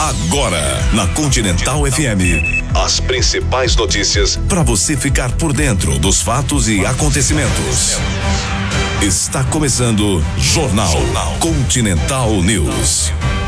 Agora, na Continental FM, as principais notícias para você ficar por dentro dos fatos e acontecimentos. Está começando Jornal Continental News.